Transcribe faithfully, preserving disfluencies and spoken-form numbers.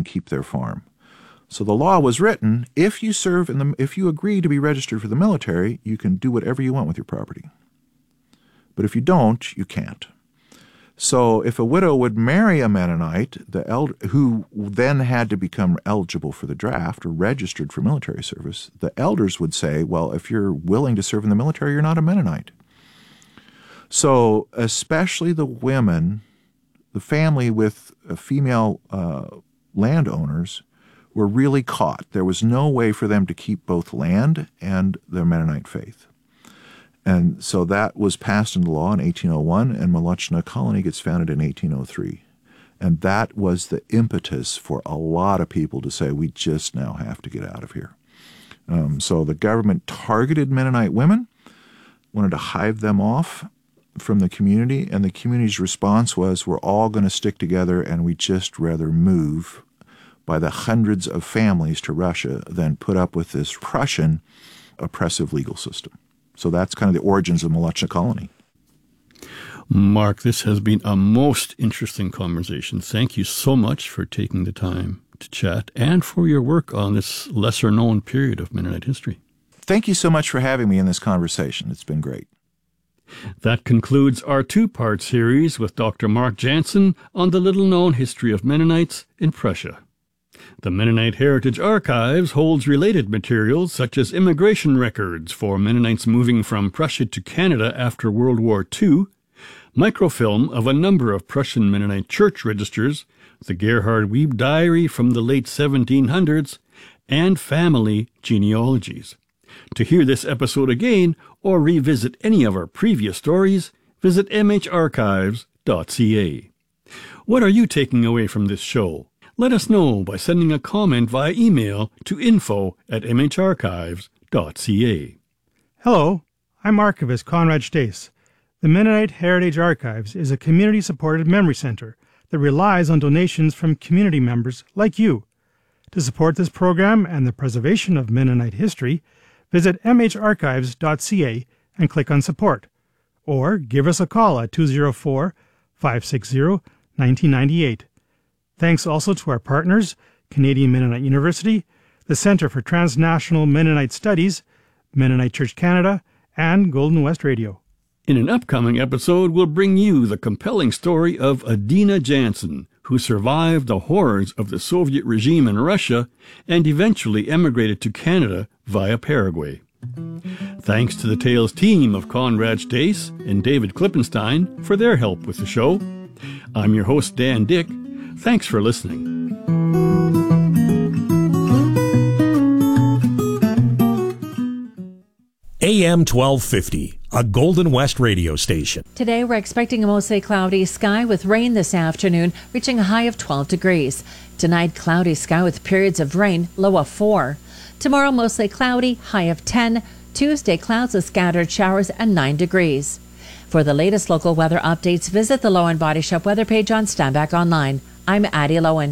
and keep their farm. So the law was written, if you serve in the, if you agree to be registered for the military, you can do whatever you want with your property. But if you don't, you can't. So if a widow would marry a Mennonite, the elder, who then had to become eligible for the draft or registered for military service, the elders would say, well, if you're willing to serve in the military, you're not a Mennonite. So especially the women, the family with female uh, landowners were really caught. There was no way for them to keep both land and their Mennonite faith. And so that was passed into law in eighteen oh one, and Molochna Colony gets founded in eighteen oh three. And that was the impetus for a lot of people to say, we just now have to get out of here. Um, so the government targeted Mennonite women, wanted to hive them off from the community, and the community's response was, we're all going to stick together, and we just rather move by the hundreds of families to Russia than put up with this Prussian oppressive legal system. So that's kind of the origins of Molochna Colony. Mark, this has been a most interesting conversation. Thank you so much for taking the time to chat and for your work on this lesser-known period of Mennonite history. Thank you so much for having me in this conversation. It's been great. That concludes our two-part series with Doctor Mark Jansen on the little-known history of Mennonites in Prussia. The Mennonite Heritage Archives holds related materials such as immigration records for Mennonites moving from Prussia to Canada after World War Two, microfilm of a number of Prussian Mennonite church registers, the Gerhard Wiebe diary from the late seventeen hundreds, and family genealogies. To hear this episode again or revisit any of our previous stories, visit m h archives dot c a. What are you taking away from this show? Let us know by sending a comment via email to info at m h archives dot c a. Hello, I'm Archivist Conrad Stace. The Mennonite Heritage Archives is a community-supported memory center that relies on donations from community members like you. To support this program and the preservation of Mennonite history, visit m h archives dot c a and click on Support, or give us a call at two oh four, five six zero, one nine nine eight. Thanks also to our partners, Canadian Mennonite University, the Centre for Transnational Mennonite Studies, Mennonite Church Canada, and Golden West Radio. In an upcoming episode, we'll bring you the compelling story of Adina Jansen, who survived the horrors of the Soviet regime in Russia and eventually emigrated to Canada via Paraguay. Thanks to the Tales team of Conrad Stace and David Klippenstein for their help with the show. I'm your host, Dan Dick. Thanks for listening. A M twelve fifty, a Golden West radio station. Today we're expecting a mostly cloudy sky with rain this afternoon, reaching a high of twelve degrees. Tonight, cloudy sky with periods of rain, low of four. Tomorrow, mostly cloudy, high of ten. Tuesday, clouds with scattered showers and nine degrees. For the latest local weather updates, visit the Lowen Body Shop weather page on Steinbach Online. I'm Addie Lowen.